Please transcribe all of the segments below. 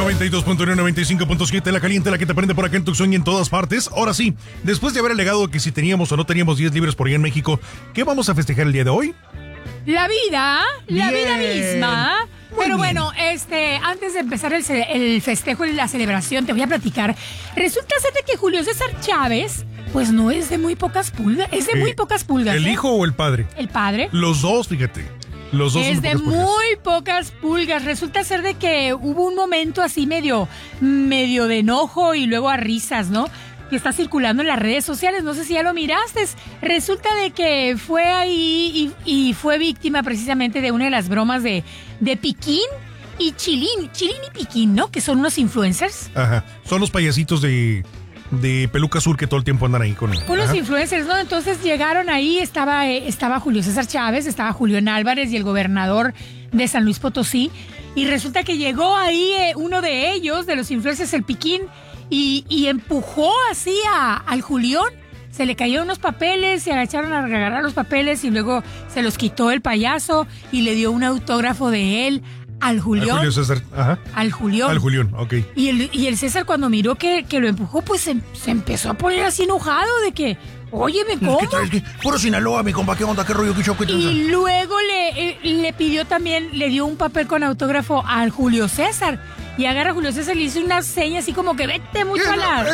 92.1, 95.7, la caliente, la que te prende por acá en Tucson y en todas partes. Ahora sí, después de haber alegado que si teníamos o no teníamos días libres por allá en México, ¿qué vamos a festejar el día de hoy? La vida Bien. misma. Muy Pero bien. bueno, antes de empezar el festejo y la celebración, te voy a platicar. Resulta ser de que Julio César Chávez, pues no es de muy pocas pulgas, es de muy pocas pulgas. ¿El ¿eh? hijo o el padre? El padre. Los dos, fíjate. Los dos Es son de pocas pulgas. muy pocas pulgas. Resulta ser de que hubo un momento así medio de enojo y luego a risas, ¿no? Que está circulando en las redes sociales. No sé si ya lo miraste. Resulta de que fue ahí y fue víctima precisamente de una de las bromas de Piquín y Chilín. Chilín y Piquín, ¿no? Que son unos influencers. Ajá. Son los payasitos de peluca azul que todo el tiempo andan ahí con él. Unos Ajá. influencers, ¿no? Entonces llegaron ahí, estaba Julio César Chávez, estaba Julián Álvarez y el gobernador de San Luis Potosí. Y resulta que llegó ahí uno de ellos, de los influencers, el Piquín, y empujó así al Julián. Se le cayeron unos papeles, se agacharon a agarrar los papeles y luego se los quitó el payaso y le dio un autógrafo de él al Julián. Julio César. Ajá. Al Julián. Al Julián, ok. Y el César cuando miró que lo empujó, pues se empezó a poner así enojado de que, óyeme, ¿cómo? ¿Qué traes? Puro Sinaloa, mi compa, ¿qué onda? ¿Qué rollo? ¿Qué choco? Y luego le pidió también, le dio un papel con autógrafo al Julio César. Y agarra a Julio César y le hizo una seña así como que vete mucho a la...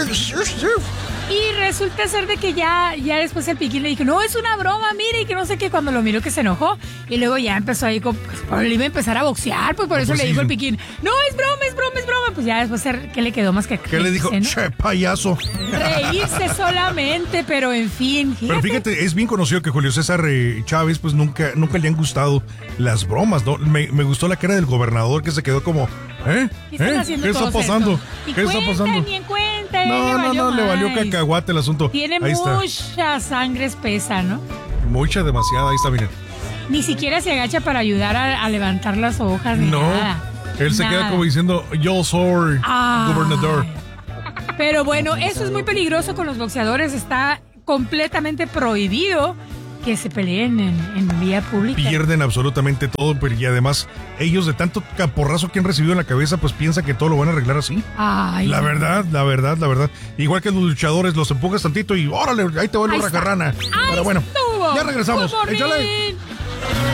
Y resulta ser de que ya después el Piquín le dijo, no, es una broma, mire, y que no sé qué, cuando lo miró que se enojó. Y luego ya empezó ahí, pues, le iba a empezar a boxear, pues por eso pues le sí. dijo el Piquín, no, es broma. Pues ya después, ¿qué le quedó más que ¿Qué le dijo? reírse, ¿no? Che, payaso. Reírse solamente, pero en fin. Pero fíjate, es bien conocido que Julio César Chávez, pues nunca le han gustado las bromas, ¿no? Me gustó la cara del gobernador que se quedó como, ¿eh? ¿Qué están ¿Eh? haciendo ¿Qué está todos pasando? estos? Y ¿Qué está pasando? Ni en cuenta, No, le valió más. cacahuate el asunto. Tiene Ahí está. mucha sangre espesa, ¿no? Mucha, demasiada, ahí está, miren. Ni siquiera se agacha para ayudar a levantar las hojas ni No, nada. él se queda Nada. como diciendo, yo soy Ay. gobernador. Pero bueno, eso es muy peligroso con los boxeadores. Está completamente prohibido que se peleen en vía pública. Pierden absolutamente todo, pero y además ellos de tanto caporrazo que han recibido en la cabeza, pues piensan que todo lo van a arreglar así. Ay, La verdad. Igual que los luchadores, los empujas tantito y órale, ahí te va la Ahí está. racarrana. Ahí Pero bueno, estuvo. ya regresamos. Good morning. Échale.